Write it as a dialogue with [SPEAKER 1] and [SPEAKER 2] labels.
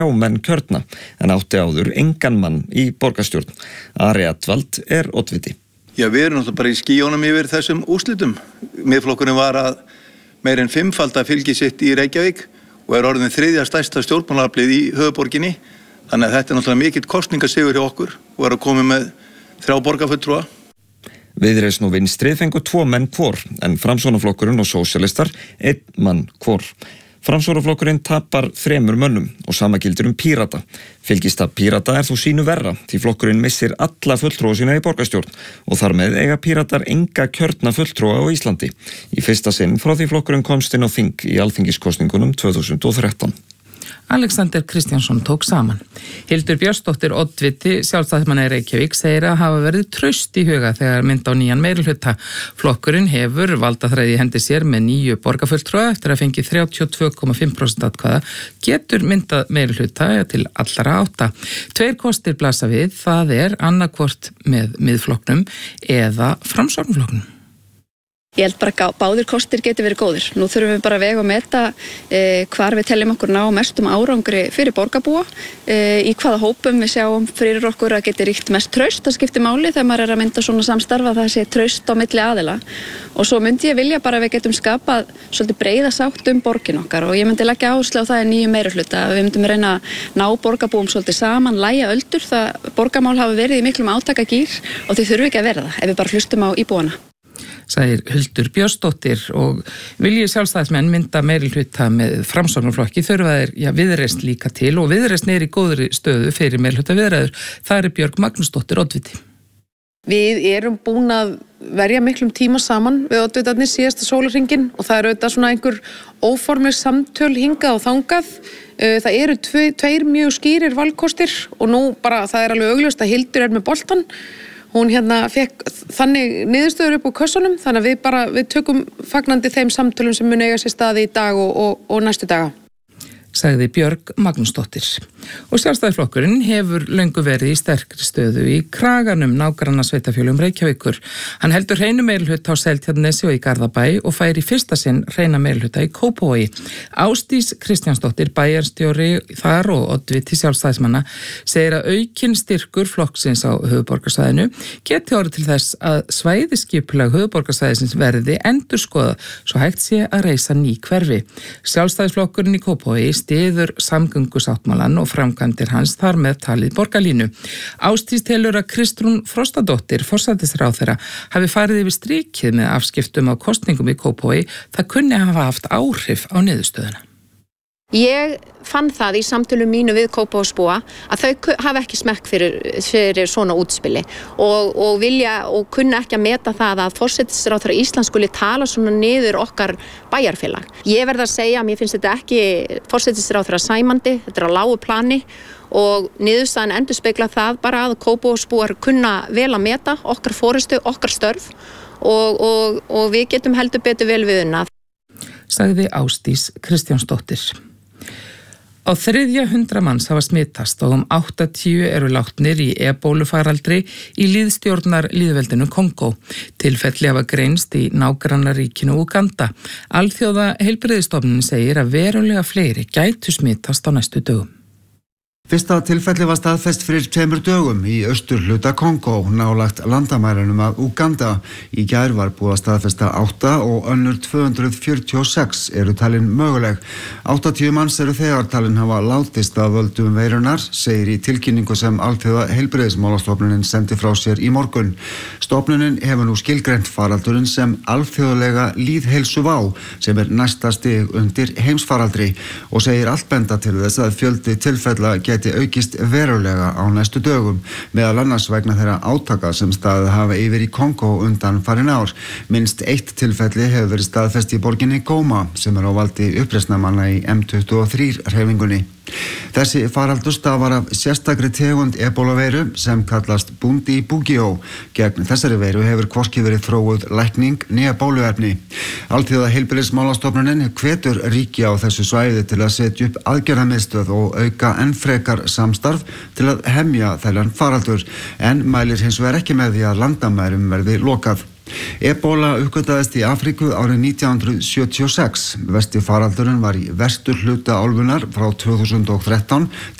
[SPEAKER 1] menn kjörna, en átti áður engan mann í borgarstjórn. Ari Edwald oddviti.
[SPEAKER 2] Já, við erum náttúrulega bara í skýjónum yfir þessum úrslitum. Miðflokkurinn var að meir en 5-falda fylgi sitt í Reykjavík og orðin 3. stærsta stjórnmálaaflið í höfuðborginni. Þannig að þetta náttúrulega mikill kosningasigur hjá okkur og að koma með 3 borgarfulltrúa.
[SPEAKER 1] Viðreisn og Vinstri fengu 2 menn hvor, en Framsóknarflokkurinn og sósíalistar 1 mann hvor. Framsóknarflokkurinn tapar 3 mönnum og sama gildir Pírata. Fylgistap Pírata þó sínu verra, því flokkurinn missir alla fulltrúa sína í borgarstjórn og þar með eiga Píratar enga kjörna fulltrúa á Íslandi. Í fyrsta sinn frá því flokkurinn komst inn á þing í alþingiskosningunum 2013.
[SPEAKER 3] Alexander Kristjánsson tók saman. Hildur Björnsdóttir oddviti Sjálfstæðismanna í Reykjavík segir að hafa verið traust í huga þegar mynda á nýjan meirihluta. Flokkurinn hefur valdaþræði í hendi sér með 9 borgarfulltrúa eftir að fengi 32,5% atkvæða, getur myndað meirihluta til allara 8. 2 kostir blasa við, það annarkvort með Miðflokknum eða Framsóknarflokknum.
[SPEAKER 4] Ég held bara að báðir kostir geti verið góðir. Nú þurfum við bara að vega og meta hvar við teljum okkur ná mestum árangri fyrir borgarbúa, í hvaða hópum við sjáum fyrir okkur að geti ríkt mest traust. Það skiptir máli þegar maður að mynda svona samstarfa, það sé traust á milli aðila. Og svo myndi ég vilja bara að við getum skapað svolítið breiða sátt borgin okkar og ég myndi leggja áherslu á það nýju meirihluta. Við myndum reyna að ná borgarbúum svolítið saman, lægja öldur, það borgarmál hafa verið í miklum átakagír og þau þurfi ekki að vera það ef við bara hlustum á íbúana.
[SPEAKER 3] Sagðir Hildur Björnsdóttir og vilji Sjálfstæðismenn mynda meirihluta með Framsóknarflokki þurfa þeir Viðreisn líka til og Viðreisn í góðri stöðu fyrir meirihluta viðræður. Það Björg Magnúsdóttir oddviti.
[SPEAKER 5] Við erum búin að verja miklum tíma saman við oddvitarnir síðasta sólarhringinn og það auðvitað svona einhver óformleg samtöl hingað og þangað. Það eru 2 mjög skýrir valkostir og nú bara það alveg augljóst að Hildur með boltan. Hún fekk þannig niðurstöður upp á kössunum, þannig að við tökum fagnandi þeim samtölum sem mun eiga sér staði í dag og næstu daga. Sagði Björg Magnúsdóttir. Og Sjálfstæðisflokkurinn hefur löngu verið í sterkri stöðu í kraganum nágrannasveitarfélögum Reykjavíkur. Hann heldur hreinu meirihluta á Seltjarnarnesi og í Garðabæ og fær í fyrsta sinn hreina meirihluta í Kópavogi. Ásdís Kristjánsdóttir, bæjarstjóri þar og oddviti Sjálfstæðismanna, segir að aukinn styrkur flokksins á höfuðborgarsvæðinu geti orðið til þess að svæðiskipulag höfuðborgarsvæðisins verði endurskoðað svo hægt sé að reisa ný hverfi. Sjálfstæðisflokkurinn í Kópavogi styður samgöngusáttmálann og framkvæmdir hans þar með talið borgarlínu. Ásdís telur að Kristrún Frostadóttir, forsætisráðherra, hafi farið yfir strikið með afskiptum á kosningum í Kópavogi. Það kunni hafa haft áhrif á niðurstöðuna.
[SPEAKER 6] Ég fann það í samtölum mínu við Kópavogsbúa að þau hafa ekki smekk fyrir svona útspili og vilja og kunna ekki að meta það að forsætisráðherra Íslands skuli tala svona niður okkar bæjarfélag. Ég verð að segja að mér finnst þetta ekki forsætisráðherra sæmandi, þetta á lágu plani og niðurstaðan endurspegla það bara að Kópavogsbúar kunna vel að meta okkar forystu, okkar störf og við getum heldur betur vel við unnað.
[SPEAKER 3] Sagði Ásdís Kristjánsdóttir. Á 300 manns hafa smitast og 80 eru látnir í ebólufaraldri í lýðstjórnar lýðveldinu Kongó. Tilfelli hafa greinst í nágrannaríkinu Uganda. Alþjóða heilbrigðisstofnunin segir að verulega fleiri gætu smitast á næstu dögum.
[SPEAKER 7] Fyrsta tilfelli var staðfest fyrir 2 dögum í austurhluta Kongó, nálagt landamærunum af Uganda. Í gær var búið að staðfesta 8 og önnur 246 eru talin möguleg. 80 manns eru þegar talin hafa látist af völdum veirunar, segir í tilkynningu sem Alþjóða heilbrigðismálastofnunin sendi frá sér í morgun. Stofnunin hefur nú skilgreint faraldurinn sem alþjóðlega lýðheilsuvá, sem næsta stig undir heimsfaraldri og segir allt benda til þess að fjöldi tilfella geti aukist verulega á næstu dögum, meðal annars vegna þeirra átaka sem staðið hafa yfir í Kongó undan farin ár. Minnst 1 tilfelli hefur verið staðfest í borginni Goma sem á valdi uppreisnarmanna í M23 hreyfingunni. Þessi faraldur stafar af sérstakri tegund ebólaveiru sem kallast Bundibugyo. Gegn þessari veiru hefur hvorki verið þróuð lækning né bóluefni. Alþjóða heilbrigðismálastofnunin hvetur ríki á þessu svæði til að setja upp aðgerðamiðstöð og auka enn frekar samstarf til að hemja þennan faraldur, en mælir hins vegar ekki með því að landamærum verði lokað. Ebola uppgötvaðist í Afríku árið 1976. Versti faraldurinn var í vesturhluta álfunnar frá 2013